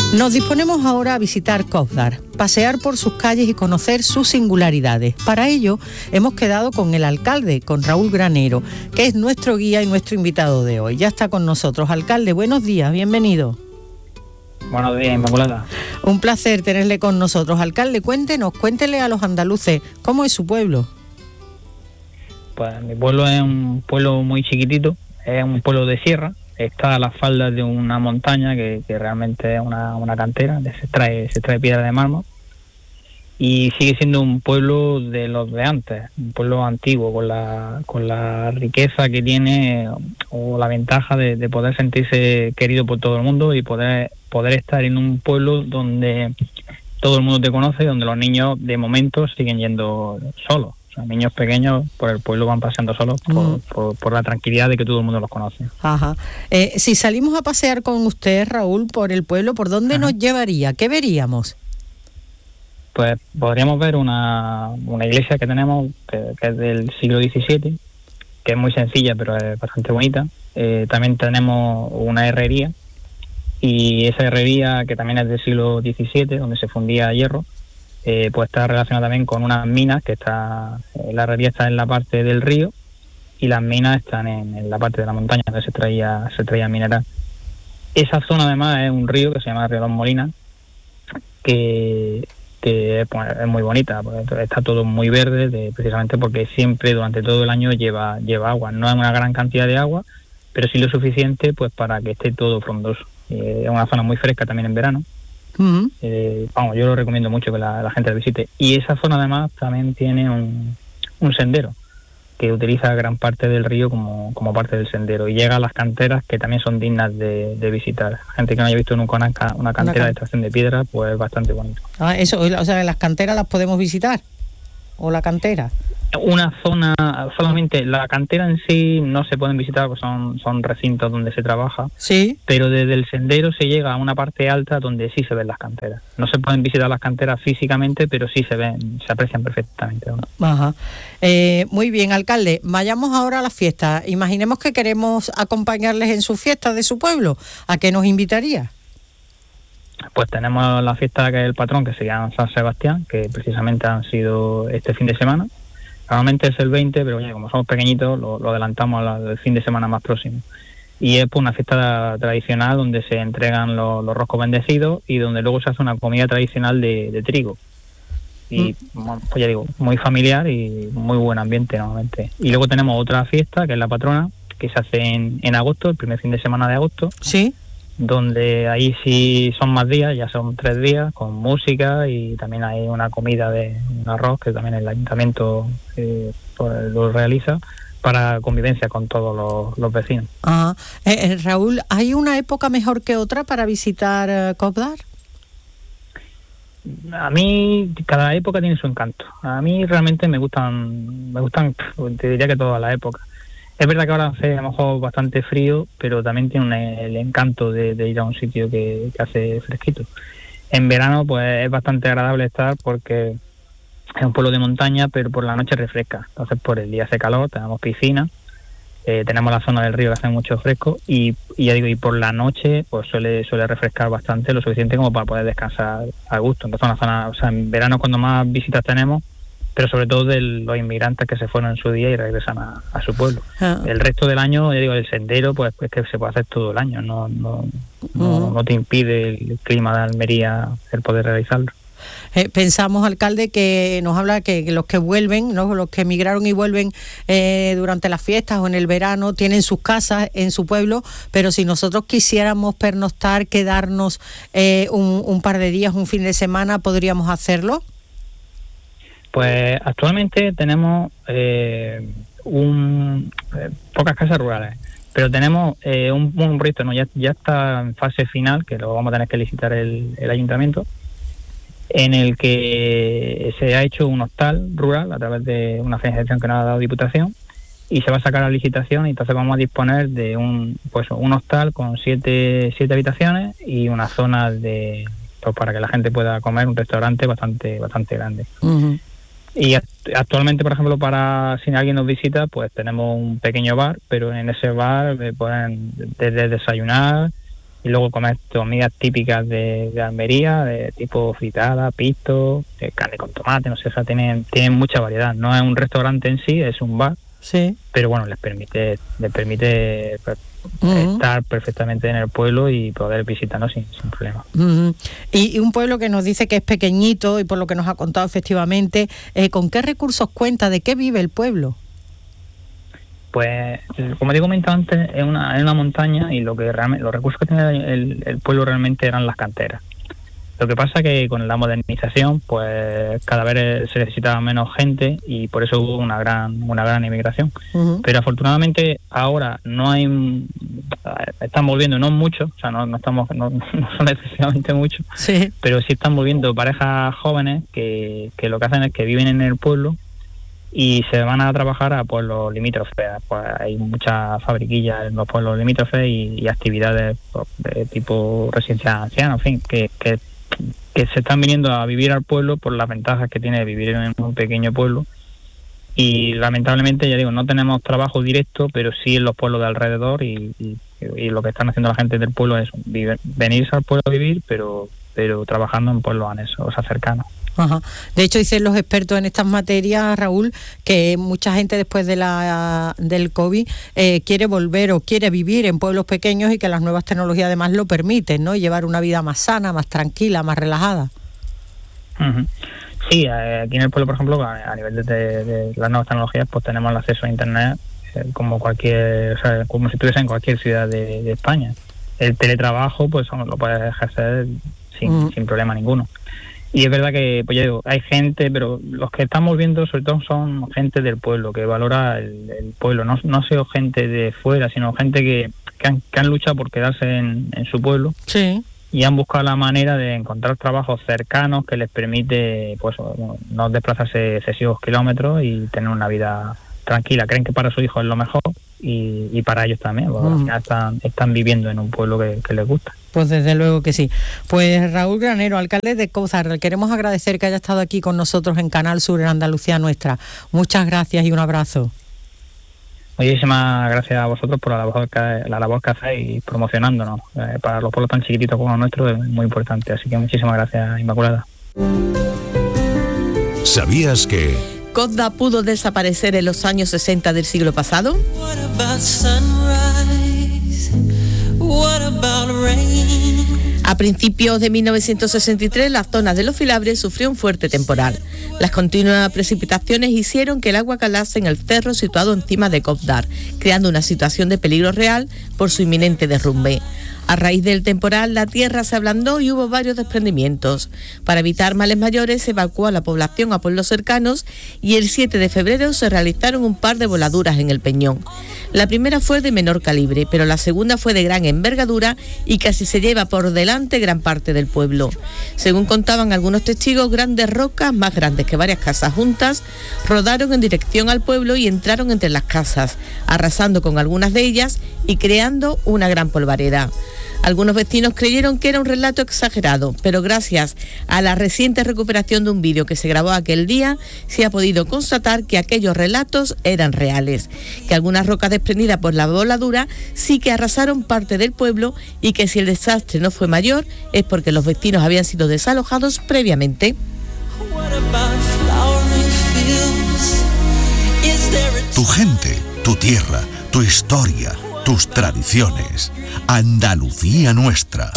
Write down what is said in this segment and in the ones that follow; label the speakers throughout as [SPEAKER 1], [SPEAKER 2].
[SPEAKER 1] Nos disponemos ahora a visitar Kevlar, pasear por sus calles y conocer sus singularidades. Para ello, hemos quedado con el alcalde, con Raúl Granero, que es nuestro guía y nuestro invitado de hoy. Ya está con nosotros. Alcalde, buenos días, bienvenido.
[SPEAKER 2] Buenos días, Inmaculada.
[SPEAKER 1] Un placer tenerle con nosotros. Alcalde, cuéntele a los andaluces, ¿cómo es su pueblo?
[SPEAKER 2] Pues mi pueblo es un pueblo muy chiquitito, es un pueblo de sierra. Está a las faldas de una montaña que realmente es una cantera, se extrae piedra de mármol, y sigue siendo un pueblo de los de antes, un pueblo antiguo, con la riqueza que tiene, o la ventaja de poder sentirse querido por todo el mundo y poder estar en un pueblo donde todo el mundo te conoce, donde los niños de momento siguen yendo solos. Niños pequeños por el pueblo van paseando solos por la tranquilidad de que todo el mundo los conoce.
[SPEAKER 1] Ajá. Si salimos a pasear con usted, Raúl, por el pueblo, ¿por dónde nos llevaría? ¿Qué veríamos?
[SPEAKER 2] Pues podríamos ver una iglesia que tenemos, que es del siglo XVII, que es muy sencilla, pero es bastante bonita. También tenemos una herrería, y esa herrería, que también es del siglo XVII, donde se fundía hierro, pues está relacionada también con unas minas, la herrería está en la parte del río y las minas están en la parte de la montaña, donde se traía mineral. Esa zona además es un río que se llama Río Dos Molinas, que pues, es muy bonita, porque está todo muy verde, precisamente porque siempre durante todo el año lleva agua. No es una gran cantidad de agua, pero sí lo suficiente pues para que esté todo frondoso. Es una zona muy fresca también en verano.
[SPEAKER 1] Uh-huh.
[SPEAKER 2] Yo lo recomiendo mucho que la gente la visite. Y esa zona además también tiene un sendero que utiliza gran parte del río como parte del sendero, y llega a las canteras, que también son dignas de visitar. Gente que no haya visto nunca una cantera de extracción de piedra, pues es bastante bonito.
[SPEAKER 1] Eso, o sea, las canteras las podemos visitar, o la cantera.
[SPEAKER 2] Una zona, solamente la cantera en sí no se pueden visitar, porque son recintos donde se trabaja.
[SPEAKER 1] Sí.
[SPEAKER 2] Pero desde el sendero se llega a una parte alta donde sí se ven las canteras. No se pueden visitar las canteras físicamente, pero sí se aprecian perfectamente, ¿no?
[SPEAKER 1] Ajá. Muy bien, alcalde. Vayamos ahora a la fiesta. Imaginemos que queremos acompañarles en su fiesta de su pueblo. ¿A qué nos invitaría?
[SPEAKER 2] Pues tenemos la fiesta que es el patrón, que se llama San Sebastián, que precisamente han sido este fin de semana. Normalmente es el 20, pero oye, como somos pequeñitos, lo adelantamos al fin de semana más próximo. Y es pues una fiesta tradicional donde se entregan los roscos bendecidos, y donde luego se hace una comida tradicional de trigo. Y pues ya digo, muy familiar y muy buen ambiente normalmente. Y luego tenemos otra fiesta, que es la patrona, que se hace en agosto, el primer fin de semana de agosto.
[SPEAKER 1] Sí.
[SPEAKER 2] Donde ahí sí son más días, ya son 3 días, con música, y también hay una comida de un arroz que también el ayuntamiento lo realiza para convivencia con todos los vecinos.
[SPEAKER 1] Raúl, ¿hay una época mejor que otra para visitar Kevlar?
[SPEAKER 2] A mí cada época tiene su encanto. A mí realmente me gustan, te diría que todas las épocas. Es verdad que ahora hace a lo mejor bastante frío, pero también tiene el encanto de ir a un sitio que hace fresquito. En verano pues es bastante agradable estar, porque es un pueblo de montaña, pero por la noche refresca. Entonces por el día hace calor, tenemos piscina, tenemos la zona del río que hace mucho fresco, y ya digo, y por la noche pues suele refrescar bastante, lo suficiente como para poder descansar a gusto. Entonces una zona, o sea, en verano cuando más visitas tenemos, pero sobre todo de los inmigrantes que se fueron en su día y regresan a su pueblo. El resto del año, ya digo, el sendero pues es que se puede hacer todo el año, no te impide el clima de Almería el poder realizarlo.
[SPEAKER 1] Pensamos, alcalde, que nos habla que los que vuelven, ¿no?, los que emigraron y vuelven durante las fiestas o en el verano, tienen sus casas en su pueblo, pero si nosotros quisiéramos pernoctar, quedarnos un par de días, un fin de semana, ¿podríamos hacerlo?
[SPEAKER 2] Pues actualmente tenemos pocas casas rurales, pero tenemos un proyecto, ¿no? Ya está en fase final, que lo vamos a tener que licitar el ayuntamiento, en el que se ha hecho un hostal rural a través de una financiación que nos ha dado Diputación, y se va a sacar la licitación, y entonces vamos a disponer de un hostal con 7 habitaciones y una zona para que la gente pueda comer, un restaurante bastante grande.
[SPEAKER 1] Uh-huh.
[SPEAKER 2] Y actualmente, por ejemplo, si alguien nos visita, pues tenemos un pequeño bar, pero en ese bar pueden desde desayunar, y luego comer comidas típicas de Almería, de tipo fritada, pisto, de carne con tomate, no sé, o sea, tienen mucha variedad. No es un restaurante en sí, es un bar,
[SPEAKER 1] sí,
[SPEAKER 2] pero bueno, les permite estar perfectamente en el pueblo y poder visitarnos sin problema.
[SPEAKER 1] Y un pueblo que nos dice que es pequeñito y por lo que nos ha contado efectivamente, ¿con qué recursos cuenta? ¿De qué vive el pueblo?
[SPEAKER 2] Pues, como te he comentado antes, es una montaña y los recursos que tiene el pueblo realmente eran las canteras. Lo que pasa que con la modernización, pues cada vez se necesitaba menos gente y por eso hubo una gran inmigración. Pero afortunadamente ahora están volviendo, no mucho, o sea, no son excesivamente muchos,
[SPEAKER 1] sí,
[SPEAKER 2] pero sí están volviendo parejas jóvenes que lo que hacen es que viven en el pueblo y se van a trabajar a pueblos limítrofes. Pues hay muchas fabriquillas en los pueblos limítrofes y actividades de tipo residencia anciana, en fin, que se están viniendo a vivir al pueblo por las ventajas que tiene vivir en un pequeño pueblo. Y lamentablemente, ya digo, no tenemos trabajo directo, pero sí en los pueblos de alrededor y lo que están haciendo la gente del pueblo es venirse al pueblo a vivir, pero trabajando en pueblos anexos, o sea, cercanos.
[SPEAKER 1] Ajá. De hecho, dicen los expertos en estas materias, Raúl, que mucha gente después del COVID quiere volver o quiere vivir en pueblos pequeños y que las nuevas tecnologías además lo permiten, ¿no? Llevar una vida más sana, más tranquila, más relajada.
[SPEAKER 2] Sí, aquí en el pueblo, por ejemplo, a nivel de las nuevas tecnologías, pues tenemos el acceso a Internet como como si estuviese en cualquier ciudad de España. El teletrabajo, pues lo puedes ejercer sin problema ninguno. Y es verdad que, pues ya digo, hay gente, pero los que estamos viendo sobre todo son gente del pueblo, que valora el pueblo. No ha sido gente de fuera, sino gente que han luchado por quedarse en su pueblo.
[SPEAKER 1] Sí.
[SPEAKER 2] Y han buscado la manera de encontrar trabajos cercanos que les permite, pues, no desplazarse excesivos kilómetros y tener una vida tranquila. Creen que para sus hijos es lo mejor y para ellos también, porque al final están viviendo en un pueblo que les gusta.
[SPEAKER 1] Pues desde luego que sí. Pues Raúl Granero, alcalde de Cózar, queremos agradecer que haya estado aquí con nosotros en Canal Sur, en Andalucía Nuestra. Muchas gracias y un abrazo.
[SPEAKER 2] Muchísimas gracias a vosotros por la labor que hacéis promocionándonos. Para los pueblos tan chiquititos como los nuestros es muy importante. Así que muchísimas gracias, Inmaculada.
[SPEAKER 3] ¿Sabías que
[SPEAKER 4] Cobdar pudo desaparecer en los años 60 del siglo pasado? A principios de 1963, la zona de Los Filabres sufrió un fuerte temporal. Las continuas precipitaciones hicieron que el agua calase en el cerro situado encima de Cobdar, creando una situación de peligro real por su inminente derrumbe. A raíz del temporal, la tierra se ablandó y hubo varios desprendimientos. Para evitar males mayores, se evacuó a la población a pueblos cercanos y el 7 de febrero se realizaron un par de voladuras en el Peñón. La primera fue de menor calibre, pero la segunda fue de gran envergadura y casi se lleva por delante gran parte del pueblo. Según contaban algunos testigos, grandes rocas, más grandes que varias casas juntas, rodaron en dirección al pueblo y entraron entre las casas, arrasando con algunas de ellas y creando una gran polvareda. Algunos vecinos creyeron que era un relato exagerado, pero gracias a la reciente recuperación de un vídeo que se grabó aquel día, se ha podido constatar que aquellos relatos eran reales, que algunas rocas desprendidas por la voladura sí que arrasaron parte del pueblo y que si el desastre no fue mayor es porque los vecinos habían sido desalojados previamente.
[SPEAKER 3] tu gente, tu tierra, tu historia, tus tradiciones? Andalucía Nuestra.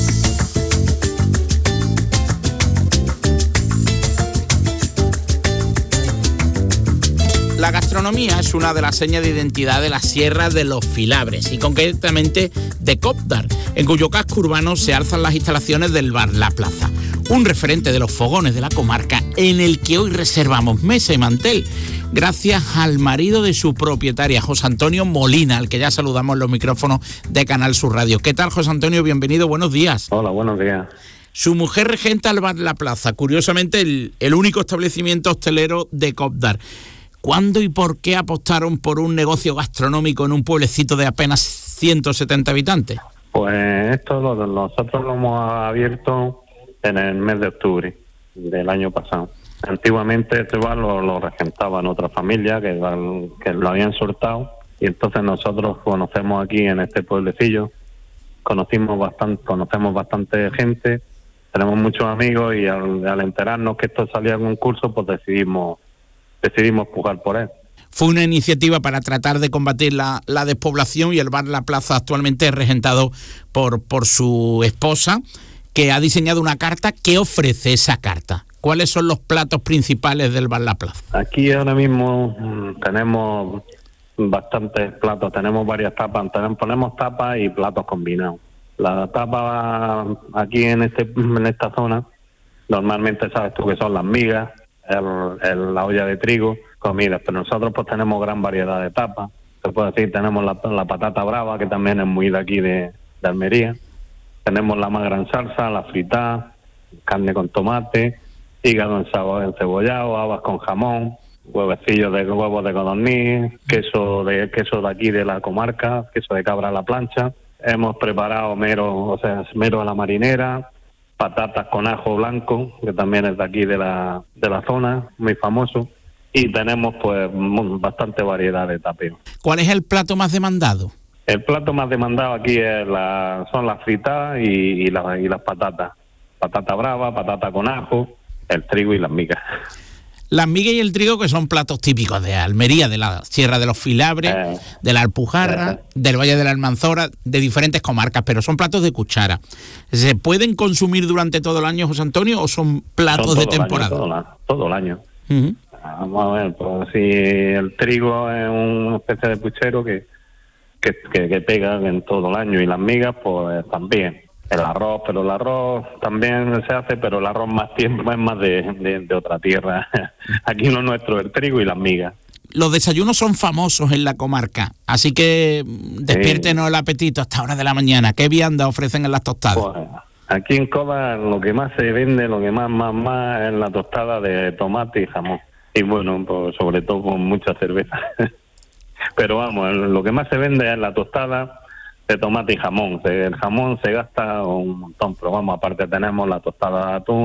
[SPEAKER 5] La gastronomía es una de las señas de identidad de la Sierra de los Filabres y concretamente de Cobdar, en cuyo casco urbano se alzan las instalaciones del bar La Plaza, un referente de los fogones de la comarca en el que hoy reservamos mesa y mantel gracias al marido de su propietaria, José Antonio Molina, al que ya saludamos en los micrófonos de Canal Sur Radio. ¿Qué tal, José Antonio? Bienvenido, buenos días.
[SPEAKER 6] Hola, buenos días.
[SPEAKER 5] Su mujer regenta el bar La Plaza, curiosamente el único establecimiento hostelero de Cobdar. ¿Cuándo y por qué apostaron por un negocio gastronómico en un pueblecito de apenas 170 habitantes?
[SPEAKER 6] Pues nosotros lo hemos abierto en el mes de octubre del año pasado. Antiguamente este bar lo regentaban otra familia que lo habían soltado y entonces nosotros conocemos aquí en este pueblecillo conocemos bastante gente, tenemos muchos amigos y al enterarnos que esto salía en un curso, pues decidimos pujar por él.
[SPEAKER 5] Fue una iniciativa para tratar de combatir la despoblación y el bar La Plaza actualmente es regentado por su esposa, que ha diseñado una carta. ¿Qué ofrece esa carta? ¿Cuáles son los platos principales del bar La Plaza?
[SPEAKER 6] Aquí ahora mismo tenemos bastantes platos, tenemos varias tapas, ponemos tapas y platos combinados. La tapa aquí en esta zona, normalmente sabes tú que son las migas, la olla de trigo, comidas, pero nosotros pues tenemos gran variedad de tapas. Se puede decir, tenemos la patata brava, que también es muy de aquí de Almería. Tenemos la más gran salsa, la fritada, carne con tomate, hígado encebollado, habas con jamón, huevos de codorniz, queso de aquí de la comarca, queso de cabra a la plancha. Hemos preparado mero a la marinera, patatas con ajo blanco, que también es de aquí de la zona, muy famoso. Y tenemos pues bastante variedad de tapeos.
[SPEAKER 5] ¿Cuál es el plato más demandado?
[SPEAKER 6] El plato más demandado aquí son las fritadas y las patatas. Patata brava, patata con ajo, el trigo y las migas.
[SPEAKER 5] Las migas y el trigo, que son platos típicos de Almería, de la Sierra de los Filabres, de la Alpujarra, del Valle de la Almanzora, de diferentes comarcas, pero son platos de cuchara. ¿Se pueden consumir durante todo el año, José Antonio, o son platos de temporada?
[SPEAKER 6] Todo el año. Uh-huh. Vamos a ver, pues si el trigo es una especie de puchero que pega en todo el año, y las migas pues también. El arroz también se hace, pero el arroz más tiempo es más de otra tierra. Aquí lo nuestro es el trigo y las migas.
[SPEAKER 5] Los desayunos son famosos en la comarca, así que despiértenos el apetito hasta hora de la mañana. ¿Qué vianda ofrecen en las tostadas?
[SPEAKER 6] Pues, aquí en Cova lo que más se vende, lo que más es la tostada de tomate y jamón. Y bueno, pues sobre todo con mucha cerveza. Pero vamos, lo que más se vende es la tostada de tomate y jamón. El jamón se gasta un montón, pero vamos, aparte tenemos la tostada de atún,